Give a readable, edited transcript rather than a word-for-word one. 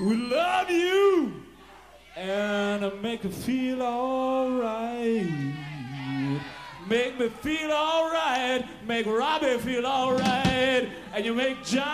who love you and make me feel alright. Make me feel alright, make Robbie feel alright, and you make John